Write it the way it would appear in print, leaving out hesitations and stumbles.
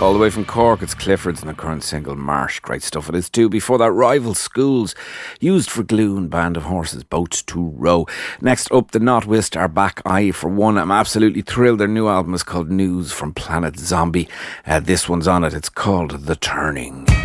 All the way from Cork, it's Clifford's and the current single Marsh. Great stuff it is too. Before that, Rival Schools, Used for Glue and Band of Horses, Boats to Row. Next up, the Not Wist are back. I, for one, am absolutely thrilled. Their new album is called News from Planet Zombie. This one's on it. It's called The Turning.